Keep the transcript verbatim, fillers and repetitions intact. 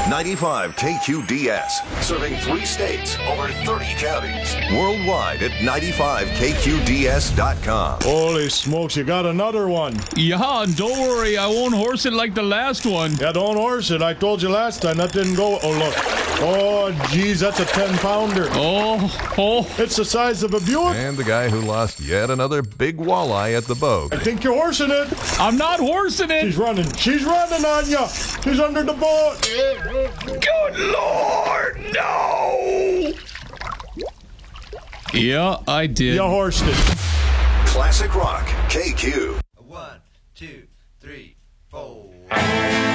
ninety-five K Q D S, serving three states, over thirty counties. Worldwide at ninety-five K Q D S dot com. Holy smokes, you got another one. Yeah, and don't worry, I won't horse it like the last one. Yeah, don't horse it. I told you last time that didn't go. Oh, look. Oh, geez, that's a ten-pounder. Oh, oh. It's the size of a Buick. And the guy who lost yet another big walleye at the boat. I think you're horsing it. I'm not horsing it. She's running. She's running on you. She's under the boat. Good Lord, no. Yeah, I did. You horsed it. Classic Rock, K Q. One, two, three, four.